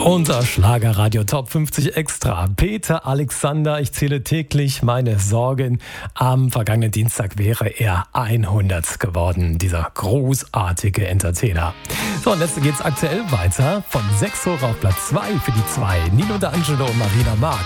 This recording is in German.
Unser Schlagerradio Top 50 Extra. Peter Alexander, ich zähle täglich meine Sorgen. Am vergangenen Dienstag wäre er 100 geworden, dieser großartige Entertainer. So, und jetzt geht's aktuell weiter. Von 6 hoch auf Platz 2 für die 2. Nino D'Angelo und Marina Mark.